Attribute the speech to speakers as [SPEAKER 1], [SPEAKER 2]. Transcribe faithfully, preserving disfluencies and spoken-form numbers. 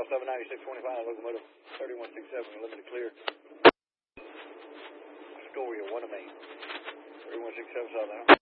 [SPEAKER 1] Rail seven ninety-six twenty-five, locomotive thirty-one sixty-seven, limited clear. Astoria, one of Maine. thirty-one sixty-seven, Southern.